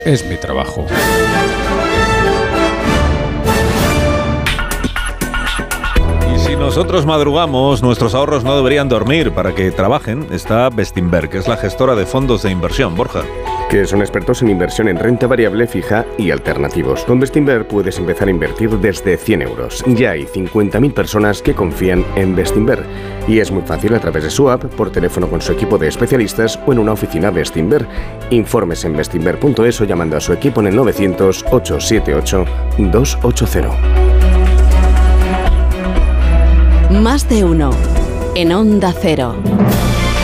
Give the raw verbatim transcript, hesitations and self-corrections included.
es mi trabajo. Si nosotros madrugamos, nuestros ahorros no deberían dormir. Para que trabajen está Bestinver, que es la gestora de fondos de inversión. Borja. Que son expertos en inversión en renta variable fija y alternativos. Con Bestinver puedes empezar a invertir desde cien euros. Ya hay cincuenta mil personas que confían en Bestinver. Y es muy fácil a través de su app, por teléfono con su equipo de especialistas o en una oficina Bestinver. Informes en bestinver punto es o llamando a su equipo en el novecientos, ochocientos setenta y ocho, doscientos ochenta. Más de uno en Onda Cero.